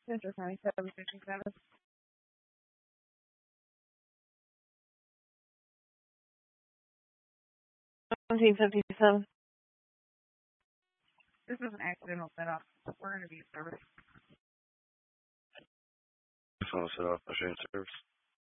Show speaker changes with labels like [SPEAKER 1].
[SPEAKER 1] Central County 757. 1757. This is an accidental setup. We're going to be service.
[SPEAKER 2] Just want to set off my train service.